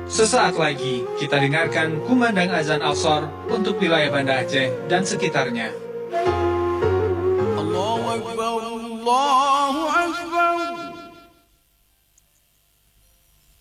Sesaat lagi kita dengarkan kumandang azan Al-Shor untuk wilayah Banda Aceh dan sekitarnya. Allahu Akbar, Allahu